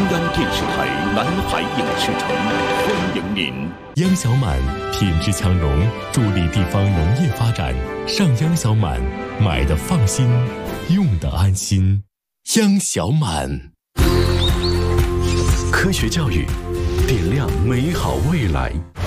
央电视台南海影视城欢迎您。 央小满品质强农，助力地方农业发展。上央小满，买的放心，用的安心。央小满， 科学教育，点亮美好未来。